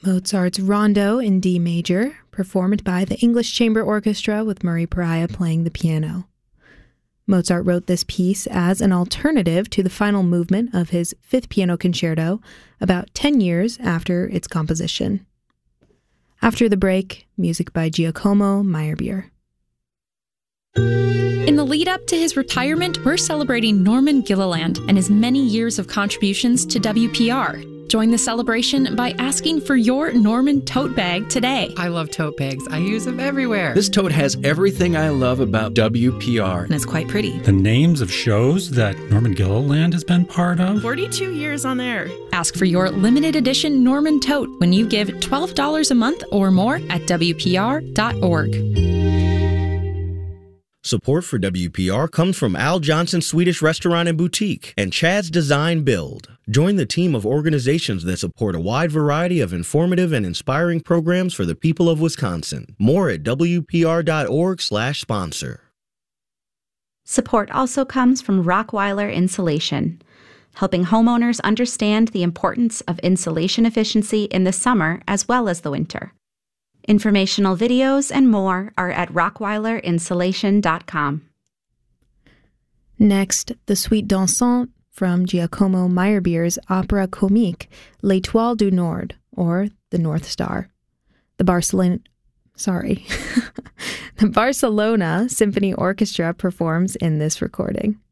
Mozart's Rondo in D major, performed by the English Chamber Orchestra with Murray Pariah playing the piano. Mozart wrote this piece as an alternative to the final movement of his Fifth Piano Concerto about 10 years after its composition. After the break, music by Giacomo Meyerbeer. In the lead up to his retirement, we're celebrating Norman Gilliland and his many years of contributions to WPR. Join the celebration by asking for your Norman tote bag today. I love tote bags. I use them everywhere. This tote has everything I love about WPR. And it's quite pretty. The names of shows that Norman Gilliland has been part of. 42 years on there. Ask for your limited edition Norman tote when you give $12 a month or more at WPR.org. Support for WPR comes from Al Johnson's Swedish Restaurant and Boutique and Chad's Design Build. Join the team of organizations that support a wide variety of informative and inspiring programs for the people of Wisconsin. More at WPR.org/sponsor. Support also comes from Rockweiler Insulation, helping homeowners understand the importance of insulation efficiency in the summer as well as the winter. Informational videos and more are at rockweilerinsulation.com. Next, the Suite dansante from Giacomo Meyerbeer's opera comique L'Étoile du Nord, or The North Star. The Barcelona Symphony Orchestra performs in this recording.